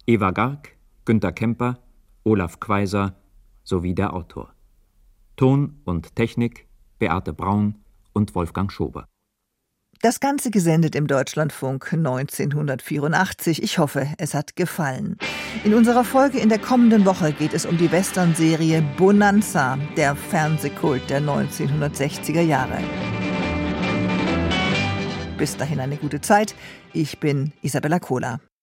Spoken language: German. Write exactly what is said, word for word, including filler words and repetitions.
Eva Garg, Günter Kemper, Olaf Quaiser sowie der Autor. Ton und Technik Beate Braun und Wolfgang Schober. Das Ganze gesendet im Deutschlandfunk neunzehnhundertvierundachtzig. Ich hoffe, es hat gefallen. In unserer Folge in der kommenden Woche geht es um die Western-Serie Bonanza, der Fernsehkult der neunzehnhundertsechziger Jahre. Bis dahin eine gute Zeit. Ich bin Isabella Kohler.